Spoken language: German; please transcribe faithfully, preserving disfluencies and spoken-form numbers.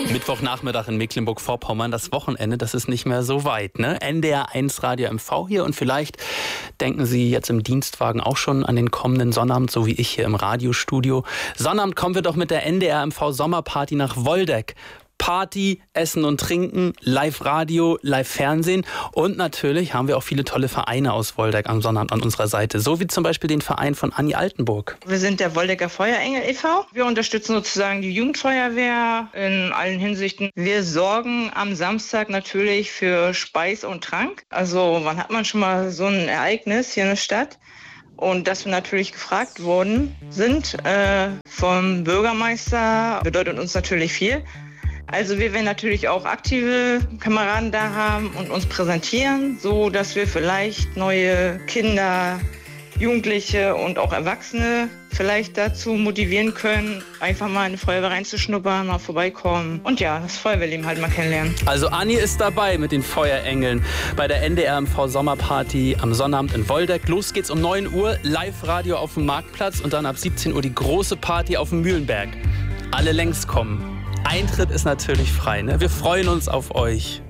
Mittwochnachmittag in Mecklenburg-Vorpommern, das Wochenende, das ist nicht mehr so weit, ne? N D R eins Radio M V hier und vielleicht denken Sie jetzt im Dienstwagen auch schon an den kommenden Sonnabend, so wie ich hier im Radiostudio. Sonnabend kommen wir doch mit der N D R M V Sommerparty nach Woldeck. Party, Essen und Trinken, Live-Radio, Live-Fernsehen und natürlich haben wir auch viele tolle Vereine aus Woldeck am Sonnabend an unserer Seite, so wie zum Beispiel den Verein von Anni Altenburg. Wir sind der Woldecker Feuerengel e V. Wir unterstützen sozusagen die Jugendfeuerwehr in allen Hinsichten. Wir sorgen am Samstag natürlich für Speis und Trank. Also wann hat man schon mal so ein Ereignis hier in der Stadt? Und dass wir natürlich gefragt worden sind äh, vom Bürgermeister, bedeutet uns natürlich viel. Also wir werden natürlich auch aktive Kameraden da haben und uns präsentieren, so dass wir vielleicht neue Kinder, Jugendliche und auch Erwachsene vielleicht dazu motivieren können, einfach mal in die Feuerwehr reinzuschnuppern, mal vorbeikommen und ja, das Feuerwehrleben halt mal kennenlernen. Also Anni ist dabei mit den Feuerengeln bei der N D R M V Sommerparty am Sonnabend in Woldeck. Los geht's um neun Uhr, Live-Radio auf dem Marktplatz und dann ab siebzehn Uhr die große Party auf dem Mühlenberg. Alle längst kommen. Eintritt ist natürlich frei, ne? Wir freuen uns auf euch.